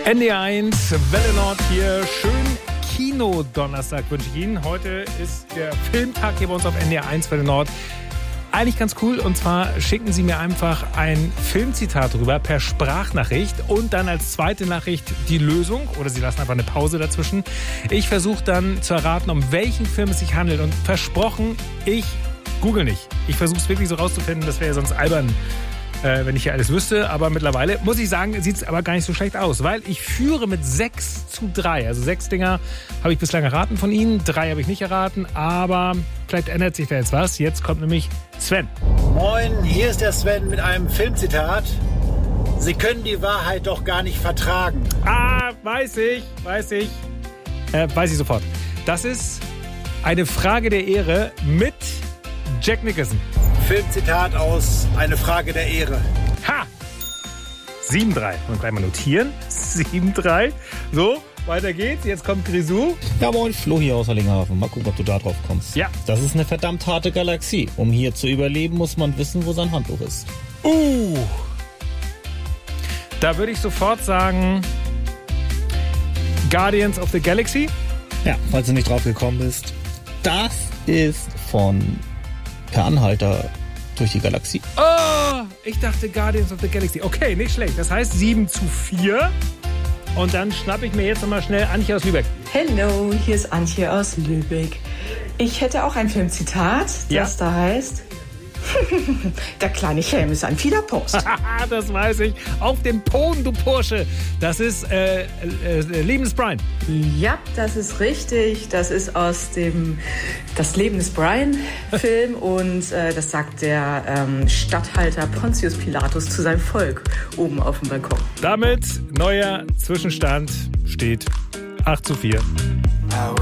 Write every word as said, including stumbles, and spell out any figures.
N D R eins, Welle Nord hier. Schön Kino-Donnerstag wünsche ich Ihnen. Heute ist der Filmtag hier bei uns auf N D R eins, Welle Nord. Eigentlich ganz cool, und zwar schicken Sie mir einfach ein Filmzitat rüber per Sprachnachricht und dann als zweite Nachricht die Lösung, oder Sie lassen einfach eine Pause dazwischen. Ich versuche dann zu erraten, um welchen Film es sich handelt, und versprochen, ich google nicht. Ich versuche es wirklich so rauszufinden, das wäre ja sonst albern, äh, wenn ich hier alles wüsste. Aber mittlerweile, muss ich sagen, sieht es aber gar nicht so schlecht aus, weil ich führe mit sechs zu drei. Also sechs Dinger habe ich bislang erraten von Ihnen, drei habe ich nicht erraten, aber vielleicht ändert sich da jetzt was. Jetzt kommt nämlich Sven. Moin, hier ist der Sven mit einem Filmzitat. Sie können die Wahrheit doch gar nicht vertragen. Ah, weiß ich, weiß ich. Äh, weiß ich sofort. Das ist Eine Frage der Ehre mit Jack Nicholson. Filmzitat aus Eine Frage der Ehre. Ha! sieben drei. Und gleich mal notieren. sieben drei. So, weiter geht's. Jetzt kommt Grisou. Ja, moin, Flo hier aus Erlinghafen. Mal gucken, ob du da drauf kommst. Ja. Das ist eine verdammt harte Galaxie. Um hier zu überleben, muss man wissen, wo sein Handtuch ist. Uh! Da würde ich sofort sagen Guardians of the Galaxy. Ja, falls du nicht drauf gekommen bist. Das ist von Per Anhalter durch die Galaxie. Oh, ich dachte Guardians of the Galaxy. Okay, nicht schlecht. Das heißt sieben zu vier. Und dann schnappe ich mir jetzt nochmal schnell Antje aus Lübeck. Hallo, hier ist Antje aus Lübeck. Ich hätte auch ein Filmzitat, das Ja. da heißt: Der kleine Schelm ist ein Fiederpost. Das weiß ich. Auf dem Poden, du Porsche. Das ist äh, äh, Leben ist Brian. Ja, das ist richtig. Das ist aus dem Das Leben des Brian Film. Und äh, das sagt der ähm, Statthalter Pontius Pilatus zu seinem Volk oben auf dem Balkon. Damit neuer Zwischenstand steht acht zu vier.